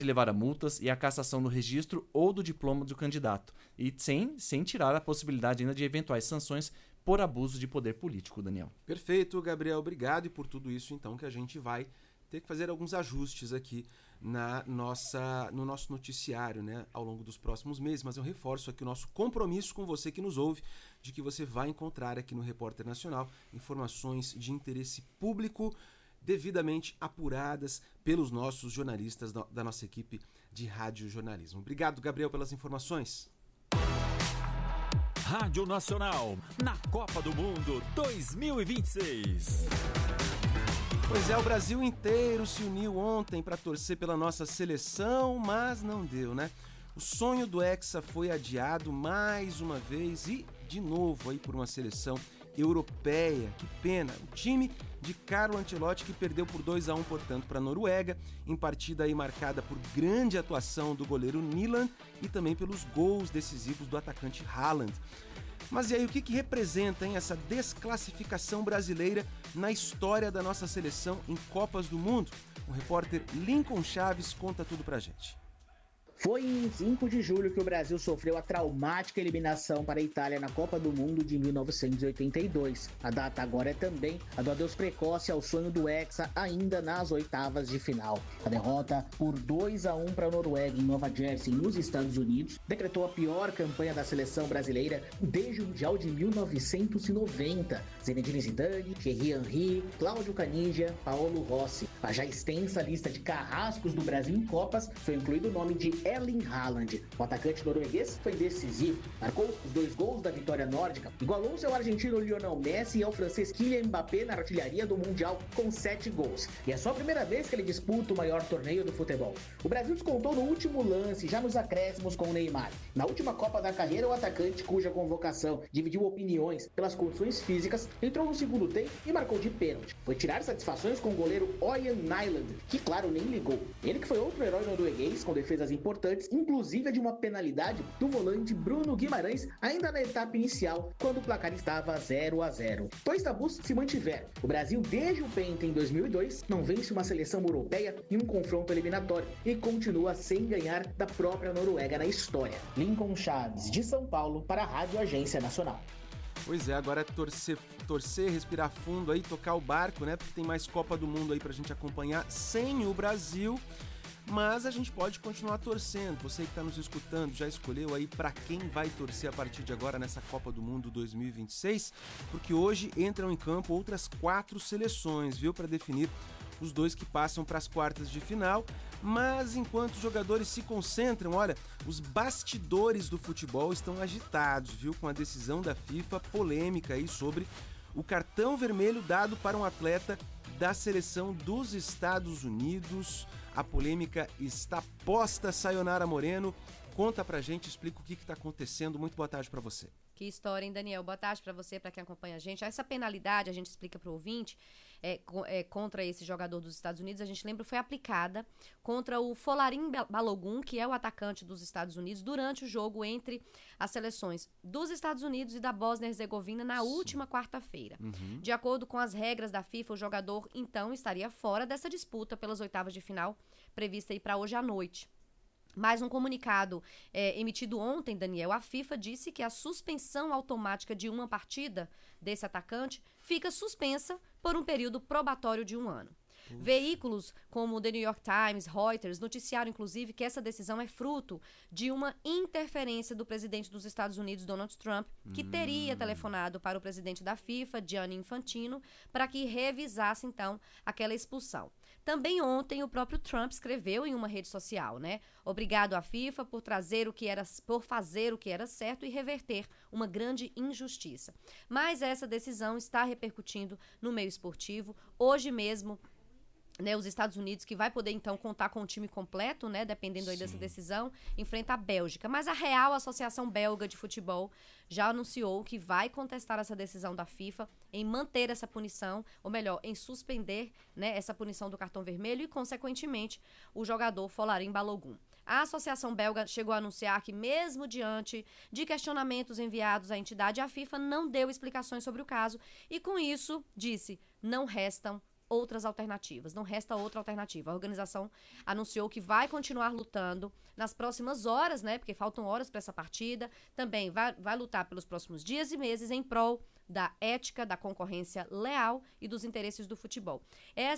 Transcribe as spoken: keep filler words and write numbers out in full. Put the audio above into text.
levar a multas e a cassação do registro ou do diploma do candidato, e sem, sem tirar a possibilidade ainda de eventuais sanções por abuso de poder político, Daniel. Perfeito, Gabriel, obrigado. E por tudo isso, então, que a gente vai ter que fazer alguns ajustes aqui na nossa, no nosso noticiário, né, ao longo dos próximos meses, mas eu reforço aqui o nosso compromisso com você que nos ouve, de que você vai encontrar aqui no Repórter Nacional informações de interesse público devidamente apuradas pelos nossos jornalistas da, da nossa equipe de rádio jornalismo. Obrigado, Gabriel, pelas informações. Rádio Nacional, na Copa do Mundo dois mil e vinte e seis. Pois é, o Brasil inteiro se uniu ontem para torcer pela nossa seleção, mas não deu, né? O sonho do Hexa foi adiado mais uma vez e de novo aí por uma seleção europeia. Que pena. O time de Carlo Ancelotti que perdeu por dois a um, portanto, para a Noruega, em partida aí marcada por grande atuação do goleiro Nyland e também pelos gols decisivos do atacante Haaland. Mas e aí, o que, que representa, hein, essa desclassificação brasileira na história da nossa seleção em Copas do Mundo? O repórter Lincoln Chaves conta tudo pra gente. Foi em cinco de julho que o Brasil sofreu a traumática eliminação para a Itália na Copa do Mundo de mil novecentos e oitenta e dois. A data agora é também a do adeus precoce ao sonho do Hexa ainda nas oitavas de final. A derrota por dois a um para a Noruega em Nova Jersey, nos Estados Unidos, decretou a pior campanha da seleção brasileira desde o Mundial de mil novecentos e noventa. Zinedine Zidane, Thierry Henry, Cláudio Caniggia, Paolo Rossi. A já extensa lista de carrascos do Brasil em Copas foi incluído o nome de Erling Haaland. O atacante norueguês foi decisivo, marcou os dois gols da vitória nórdica, igualou-se ao argentino Lionel Messi e ao francês Kylian Mbappé na artilharia do Mundial com sete gols. E é só a primeira vez que ele disputa o maior torneio do futebol. O Brasil descontou no último lance, já nos acréscimos com o Neymar. Na última Copa da carreira, o atacante, cuja convocação dividiu opiniões pelas condições físicas, entrou no segundo tempo e marcou de pênalti. Foi tirar satisfações com o goleiro Ørjan Nyland, que claro nem ligou. Ele que foi outro herói norueguês com defesas importantes, inclusive a de uma penalidade do volante Bruno Guimarães, ainda na etapa inicial, quando o placar estava zero a zero. Dois tabus se mantiveram. O Brasil, desde o Penta em dois mil e dois, não vence uma seleção europeia em um confronto eliminatório e continua sem ganhar da própria Noruega na história. Lincoln Chaves, de São Paulo, para a Rádio Agência Nacional. Pois é, agora é torcer, torcer, respirar fundo aí, tocar o barco, né? Porque tem mais Copa do Mundo aí pra gente acompanhar sem o Brasil. Mas a gente pode continuar torcendo. Você que está nos escutando já escolheu aí para quem vai torcer a partir de agora nessa Copa do Mundo dois mil e vinte e seis? Porque hoje entram em campo outras quatro seleções, viu? Para definir os dois que passam para as quartas de final. Mas enquanto os jogadores se concentram, olha, os bastidores do futebol estão agitados, viu? Com a decisão da FIFA polêmica aí sobre o cartão vermelho dado para um atleta da seleção dos Estados Unidos. A polêmica está posta. Sayonara Moreno, conta pra gente, explica o que está acontecendo. Muito boa tarde para você. Que história, hein, Daniel? Boa tarde para você, para quem acompanha a gente. Essa penalidade, a gente explica para o ouvinte, é, é, contra esse jogador dos Estados Unidos, a gente lembra, foi aplicada contra o Folarin Balogun, que é o atacante dos Estados Unidos, durante o jogo entre as seleções dos Estados Unidos e da Bósnia e Herzegovina na Sim. última quarta-feira. Uhum. De acordo com as regras da FIFA, o jogador, então, estaria fora dessa disputa pelas oitavas de final, prevista aí para hoje à noite. Mais um comunicado é, emitido ontem, Daniel, a FIFA disse que a suspensão automática de uma partida desse atacante fica suspensa por um período probatório de um ano. Uf. Veículos como o The New York Times, Reuters, noticiaram inclusive que essa decisão é fruto de uma interferência do presidente dos Estados Unidos, Donald Trump, que hum. teria telefonado para o presidente da FIFA, Gianni Infantino, para que revisasse então aquela expulsão. Também ontem o próprio Trump escreveu em uma rede social, né? Obrigado à FIFA por trazer o que era, por fazer o que era certo e reverter uma grande injustiça. Mas essa decisão está repercutindo no meio esportivo. Hoje mesmo, né, os Estados Unidos, que vai poder então contar com o time completo, né, dependendo aí dessa decisão, enfrenta a Bélgica. Mas a Real Associação Belga de Futebol já anunciou que vai contestar essa decisão da FIFA em manter essa punição, ou melhor, em suspender, né, essa punição do cartão vermelho e, consequentemente, o jogador Folarin Balogun. A Associação Belga chegou a anunciar que, mesmo diante de questionamentos enviados à entidade, a FIFA não deu explicações sobre o caso e, com isso, disse, não restam outras alternativas, não resta outra alternativa. A organização anunciou que vai continuar lutando nas próximas horas, né? Porque faltam horas para essa partida. Também vai, vai lutar pelos próximos dias e meses em prol da ética, da concorrência leal e dos interesses do futebol. É,